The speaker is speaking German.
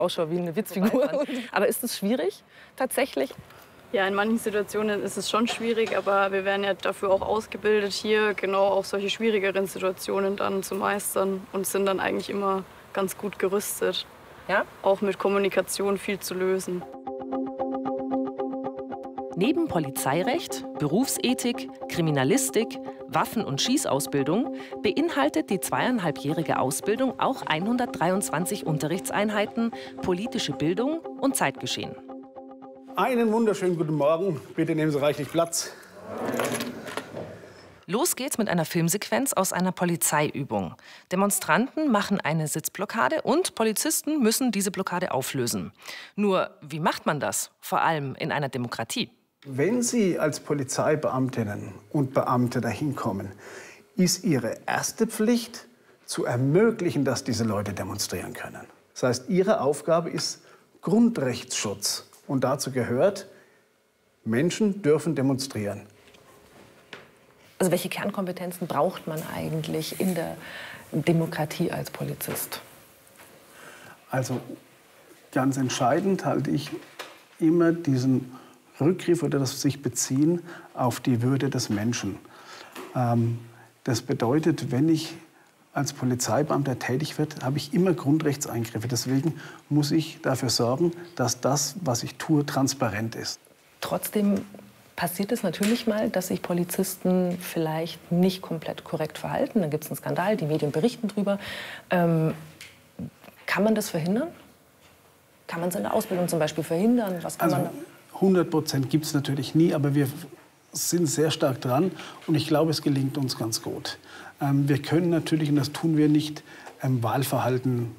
ausschaue wie eine Witzfigur. Aber ist es schwierig tatsächlich? Ja, in manchen Situationen ist es schon schwierig, aber wir werden ja dafür auch ausgebildet, hier genau auch solche schwierigeren Situationen dann zu meistern und sind dann eigentlich immer ganz gut gerüstet. Ja? Auch mit Kommunikation viel zu lösen. Neben Polizeirecht, Berufsethik, Kriminalistik, Waffen- und Schießausbildung beinhaltet die 2,5-jährige Ausbildung auch 123 Unterrichtseinheiten, politische Bildung und Zeitgeschehen. Einen wunderschönen guten Morgen. Bitte nehmen Sie reichlich Platz. Los geht's mit einer Filmsequenz aus einer Polizeiübung. Demonstranten machen eine Sitzblockade und Polizisten müssen diese Blockade auflösen. Nur, wie macht man das? Vor allem in einer Demokratie. Wenn Sie als Polizeibeamtinnen und Beamte dahin kommen, ist Ihre erste Pflicht, zu ermöglichen, dass diese Leute demonstrieren können. Das heißt, Ihre Aufgabe ist Grundrechtsschutz. Und dazu gehört, Menschen dürfen demonstrieren. Also welche Kernkompetenzen braucht man eigentlich in der Demokratie als Polizist? Also ganz entscheidend halte ich immer diesen Rückgriff oder das sich beziehen auf die Würde des Menschen. Das bedeutet, wenn ich als Polizeibeamter tätig werde, habe ich immer Grundrechtseingriffe. Deswegen muss ich dafür sorgen, dass das, was ich tue, transparent ist. Trotzdem passiert es natürlich mal, dass sich Polizisten vielleicht nicht komplett korrekt verhalten. Dann gibt es einen Skandal, die Medien berichten drüber. Kann man das verhindern? Kann man es in der Ausbildung zum Beispiel verhindern? Was kann man 100% gibt es natürlich nie, aber wir sind sehr stark dran und ich glaube, es gelingt uns ganz gut. Wir können natürlich, und das tun wir nicht, Wahlverhalten